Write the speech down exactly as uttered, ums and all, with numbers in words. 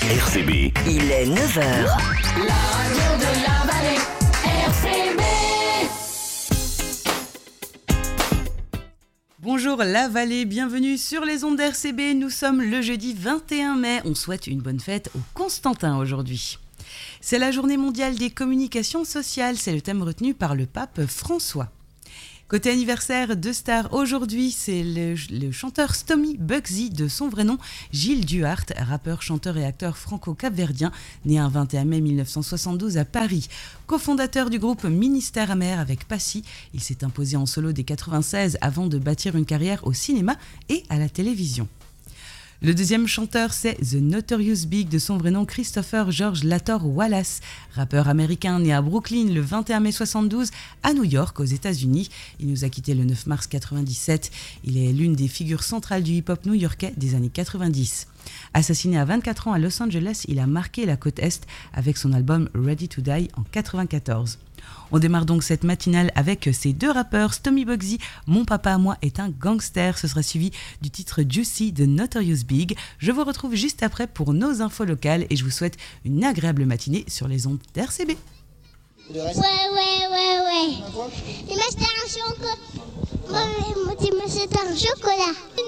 R C B. Il est neuf heures. La radio de la vallée, R C B. Bonjour la vallée, bienvenue sur les ondes d'R C B. Nous sommes le jeudi vingt et un mai. On souhaite une bonne fête au Constantin aujourd'hui. C'est la journée mondiale des communications sociales. C'est le thème retenu par le pape François. Côté anniversaire de stars aujourd'hui, c'est le, le chanteur Stomy Bugsy, de son vrai nom Gilles Duhart, rappeur, chanteur et acteur franco-capverdien, né un vingt et un mai mille neuf cent soixante-douze à Paris. Cofondateur du groupe Ministère Amer avec Passy, il s'est imposé en solo dès quatre-vingt-seize avant de bâtir une carrière au cinéma et à la télévision. Le deuxième chanteur, c'est The Notorious Big, de son vrai nom Christopher George Lator Wallace, rappeur américain né à Brooklyn le vingt et un mai soixante-douze à New York aux États-Unis. Il nous a quittés le neuf mars quatre-vingt-dix-sept. Il est l'une des figures centrales du hip-hop new-yorkais des années quatre-vingt-dix. Assassiné à vingt-quatre ans à Los Angeles, il a marqué la côte Est avec son album Ready to Die en quatre-vingt-quatorze. On démarre donc cette matinale avec ces deux rappeurs, Stomy Bugsy, Mon papa à moi est un gangster. Ce sera suivi du titre Juicy de Notorious Big. Je vous retrouve juste après pour nos infos locales et je vous souhaite une agréable matinée sur les ondes d'R C B. Ouais, ouais, ouais, ouais. Dis-moi, c'est un chocolat. Dis-moi, c'est un chocolat.